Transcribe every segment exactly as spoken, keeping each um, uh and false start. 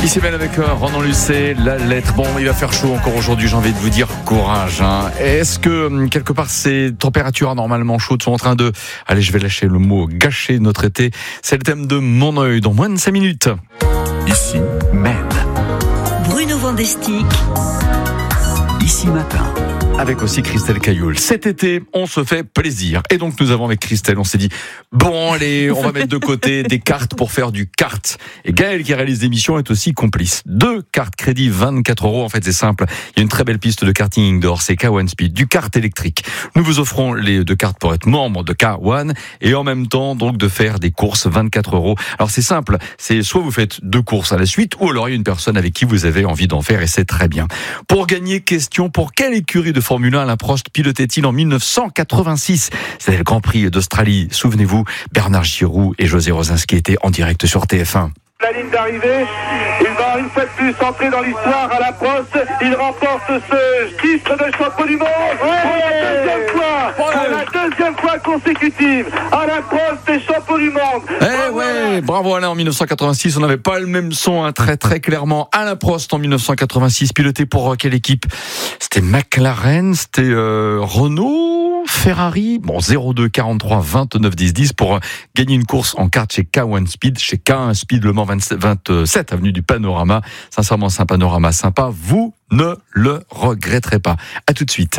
Ici Ben avec euh, Ronan Lucet, la lettre. Bon, il va faire chaud encore aujourd'hui, j'ai envie de vous dire courage. Hein. Est-ce que quelque part ces températures anormalement chaudes sont en train de, allez, je vais lâcher le mot, gâcher notre été? C'est le thème de Mon œil dans moins de cinq minutes. Ici même. Bruno Vandestick. Ici matin. Avec aussi Christelle Cailloul. Cet été, on se fait plaisir. Et donc, nous avons avec Christelle, on s'est dit, bon, allez, on va mettre de côté des cartes pour faire du kart. Et Gaël, qui réalise l'émission, est aussi complice. Deux cartes crédit, vingt-quatre euros. En fait, c'est simple. Il y a une très belle piste de karting indoor, c'est K un Speed, du kart électrique. Nous vous offrons les deux cartes pour être membre de K un et en même temps, donc, de faire des courses, vingt-quatre euros. Alors, c'est simple. C'est soit vous faites deux courses à la suite, ou alors il y a une personne avec qui vous avez envie d'en faire et c'est très bien. Pour gagner, question, pour quelle écurie de Formule un Alain Prost pilotait-il en dix-neuf cent quatre-vingt-six? C'était le Grand Prix d'Australie. Souvenez-vous, Bernard Giraud et José Rosinski étaient en direct sur T F un. La ligne d'arrivée, il va une fois de plus entrer dans l'histoire à la Prost. Il remporte ce titre de champion du monde pour la deuxième fois, pour la deuxième fois consécutive. Alain Prost est champion du monde. Eh ouais, bravo Alain. En dix-neuf cent quatre-vingt-six, on n'avait pas le même son, hein, très très clairement. Alain Prost en dix-neuf cent quatre-vingt-six, piloté pour euh, quelle équipe? C'était McLaren, c'était euh, Renault, Ferrari. Bon, zéro deux quarante-trois vingt-neuf dix dix pour euh, gagner une course en kart chez K un Speed, chez K un Speed Le Mans vingt-sept avenue du Panorama. Sincèrement, c'est un panorama sympa. Vous ne le regretterez pas. À tout de suite.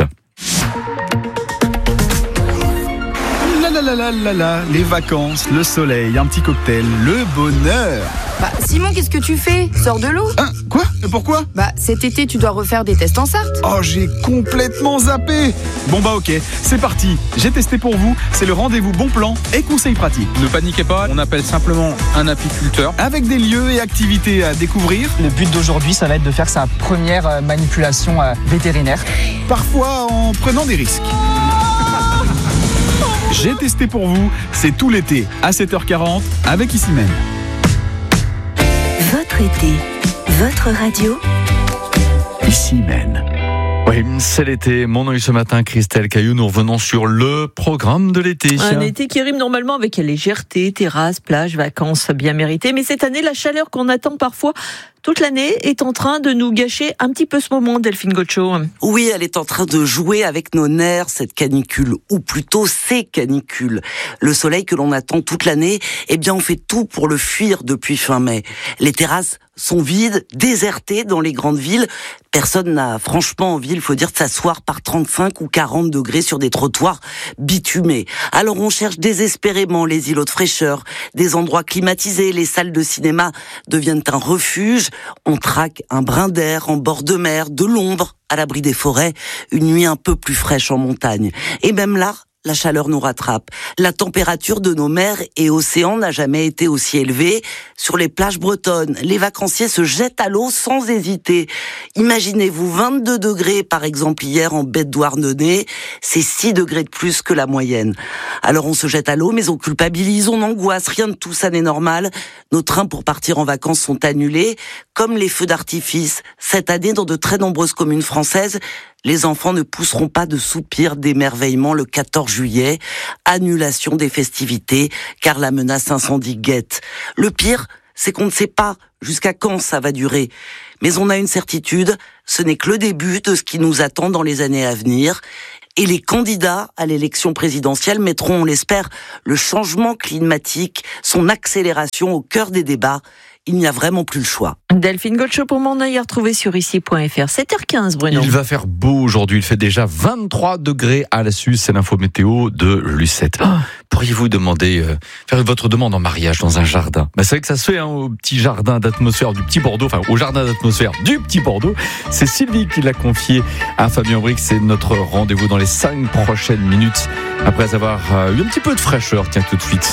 La la la la la, les vacances, le soleil, un petit cocktail, le bonheur. Bah Simon, qu'est-ce que tu fais? Sors de l'eau. Hein? Quoi? Pourquoi? Bah cet été tu dois refaire des tests en Sarthe. Oh, j'ai complètement zappé. Bon bah ok, c'est parti. J'ai testé pour vous, c'est le rendez-vous bon plan et conseils pratiques. Ne paniquez pas, on appelle simplement un apiculteur. Avec des lieux et activités à découvrir. Le but d'aujourd'hui, ça va être de faire sa première manipulation vétérinaire. Parfois en prenant des risques. J'ai testé pour vous, c'est tout l'été à sept heures quarante avec Ici même. Votre été, votre radio. Ici même. Oui, c'est l'été. Mon œil ce matin, Christelle Cailloul, nous revenons sur le programme de l'été. Un été qui rime normalement avec légèreté, terrasse, plage, vacances bien méritées. Mais cette année, la chaleur qu'on attend parfois toute l'année est en train de nous gâcher un petit peu ce moment, Delphine Gaucho. Oui, elle est en train de jouer avec nos nerfs, cette canicule, ou plutôt ces canicules. Le soleil que l'on attend toute l'année, eh bien on fait tout pour le fuir depuis fin mai. Les terrasses sont vides, désertées dans les grandes villes. Personne n'a franchement envie, il faut dire, de s'asseoir par trente-cinq ou quarante degrés sur des trottoirs bitumés. Alors on cherche désespérément les îlots de fraîcheur, des endroits climatisés, les salles de cinéma deviennent un refuge. On traque un brin d'air en bord de mer, de l'ombre à l'abri des forêts, une nuit un peu plus fraîche en montagne. Et même là, la chaleur nous rattrape. La température de nos mers et océans n'a jamais été aussi élevée. Sur les plages bretonnes, les vacanciers se jettent à l'eau sans hésiter. Imaginez-vous vingt-deux degrés par exemple hier en baie de Douarnenez, c'est six degrés de plus que la moyenne. Alors on se jette à l'eau mais on culpabilise, on angoisse, rien de tout ça n'est normal. Nos trains pour partir en vacances sont annulés, comme les feux d'artifice. Cette année, dans de très nombreuses communes françaises, les enfants ne pousseront pas de soupirs d'émerveillement le quatorze juillet. Annulation des festivités, car la menace incendie guette. Le pire, c'est qu'on ne sait pas jusqu'à quand ça va durer. Mais on a une certitude, ce n'est que le début de ce qui nous attend dans les années à venir. Et les candidats à l'élection présidentielle mettront, on l'espère, le changement climatique, son accélération au cœur des débats. Il n'y a vraiment plus le choix. Delphine Gaucho pour Mon œil à retrouver sur ici point f r. sept heures quinze, Bruno. Il va faire beau aujourd'hui. Il fait déjà vingt-trois degrés à la Suisse. C'est l'info météo de Lucette. Oh, pourriez-vous demander, euh, faire votre demande en mariage dans un jardin? Bah, c'est vrai que ça se fait hein, au petit jardin d'atmosphère du Petit Bordeaux, enfin au jardin d'atmosphère du Petit Bordeaux. C'est Sylvie qui l'a confié à Fabien Bric. C'est notre rendez-vous dans les cinq prochaines minutes. Après avoir euh, eu un petit peu de fraîcheur, tiens tout de suite.